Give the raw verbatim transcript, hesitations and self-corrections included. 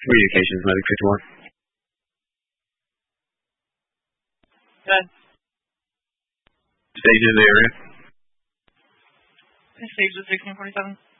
Communications, Medic fifty-one. Good. Stage in the area. Stage is sixteen forty-seven.